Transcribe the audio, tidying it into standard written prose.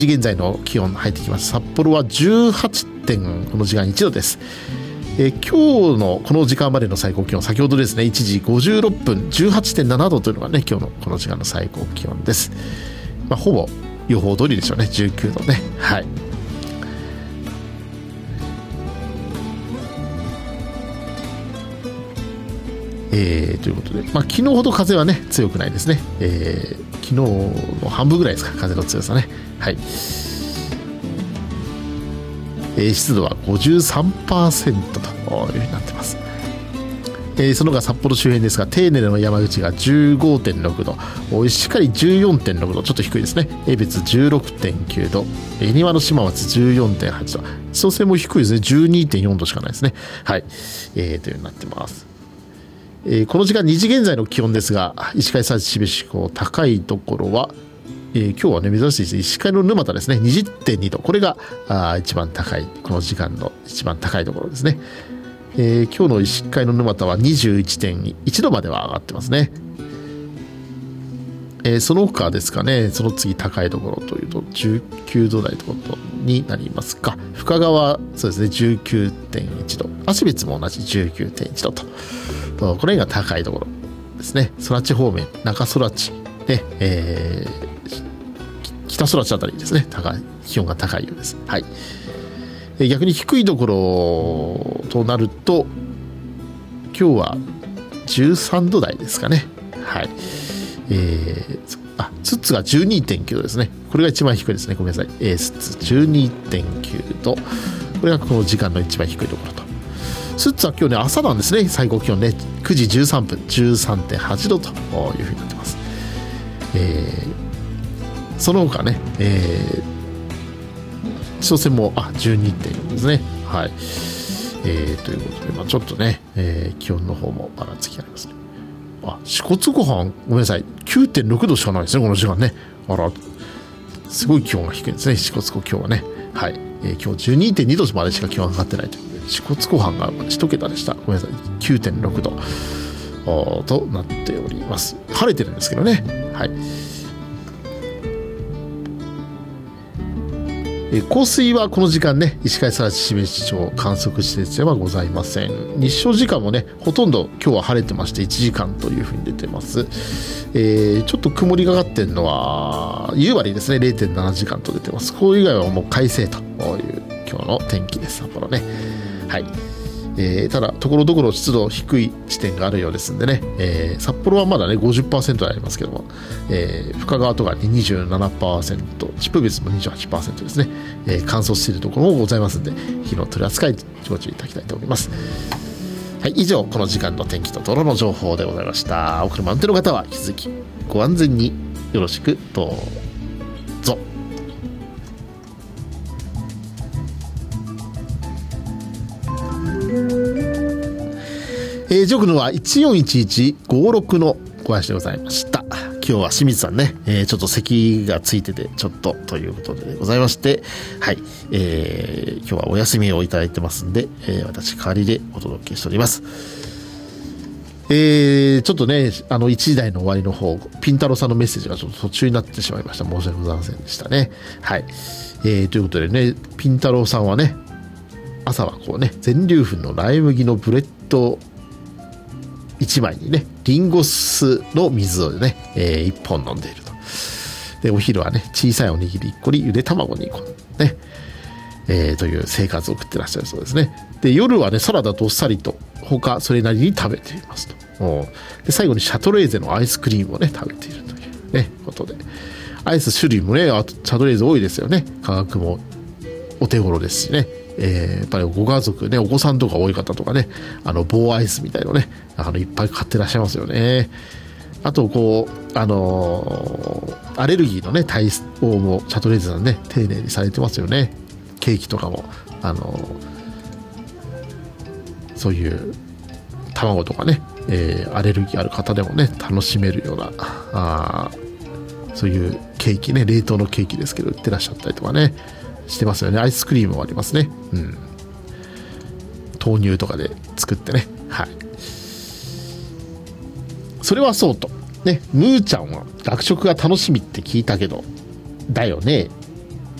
現在の気温入ってきます。札幌は 18. この時間1度です。今日のこの時間までの最高気温、先ほどですね1時56分 18.7 度というのがね今日のこの時間の最高気温です。ほぼ予報通りでしょうね。19度ね。はい。ということで、昨日ほど風はね強くないですね。昨日の半分ぐらいですか、風の強さね。はい。湿度は 53% というふうになってます。その他札幌周辺ですが、丁寧の山口が 15.6 度、石狩 14.6 度、ちょっと低いですね。江別 16.9 度、恵庭の島松 14.8 度、千歳も低いですね。12.4 度しかないですね。はい。というふうになってます。この時間2時現在の気温ですが、石狩市標市高高いところは、今日はね珍しいですね。石狩の沼田ですね 20.2 度、これが一番高い、この時間の一番高いところですね。今日の石狩の沼田は 21.1 度までは上がってますね。その他ですかね、その次高いところというと19度台ということになりますか。深川そうですね 19.1 度、芦別も同じ 19.1 度と、この辺が高いところですね。空知方面、中空知ね、北空知あたりですね、気温が高いようです。はい。逆に低いところとなると、今日は13度台ですかね。はい。津々が 12.9 度ですね。これが一番低いですね。ごめんなさい。津々 12.9 度。これがこの時間の一番低いところと。津々は今日ね朝なんですね。最高気温ね9時13分 13.8 度というふうになってます。その他ね、千歳も12.4 ですね。はい。ということで、ちょっとね、気温の方もばらつきありますね。支笏湖畔ごめんなさい 9.6 度しかないですね、この時間ね。すごい気温が低いですね、支笏湖今日はね。はい。今日 12.2 度までしか気温が上がってないということで、支笏湖畔が1桁でした。ごめんなさい 9.6 度となっております。晴れてるんですけどね。はい。降水はこの時間ね石狩更地標市町観測施設ではございません。日照時間もねほとんど今日は晴れてまして1時間というふうに出てます。ちょっと曇りがかってるのは夕張ですね 0.7 時間と出てます。これ以外はもう快晴という今日の天気です、札幌ね。はい。ただところどころ湿度低い地点があるようですんでね、札幌はまだね 50% ありますけども、深川とかに 27%、秩父別も 28% ですね、乾燥しているところもございますんで、火の取り扱いご注意いただきたいと思います。はい、以上この時間の天気と道路の情報でございました。お車運転の方は引き続きご安全によろしくどうぞ。時刻のは141156のご挨拶でございました。今日は清水さんね、ちょっと咳がついててちょっとということでございまして、はい、今日はお休みをいただいてますんで、私代わりでお届けしております。ちょっとね1時台の終わりの方ピンタロさんのメッセージがちょっと途中になってしまいました。申し訳ございませんでしたね。はい。ということでね、ピンタロさんはね朝はこうね全粒粉のライ麦のブレッド1枚にねリンゴ酢の水をね、1本飲んでいると。でお昼はね小さいおにぎり1個にゆで卵2個ね、という生活を送ってらっしゃるそうですね。で夜はねサラダどっさりと他それなりに食べていますと。で最後にシャトレーゼのアイスクリームをね食べているというねことで、アイス種類もねシャトレーゼ多いですよね。価格もお手頃ですしね。やっぱりご家族ねお子さんとか多い方とかね棒アイスみたいのねいっぱい買ってらっしゃいますよね。あとこうアレルギーのね対応もシャトレーゼさんね丁寧にされてますよね。ケーキとかもそういう卵とかね、アレルギーある方でもね楽しめるようなそういうケーキね、冷凍のケーキですけど売ってらっしゃったりとかねしてますよね。アイスクリームもありますね。豆乳とかで作ってね。はい。それはそうとね、ムーちゃんは学食が楽しみって聞いたけどだよね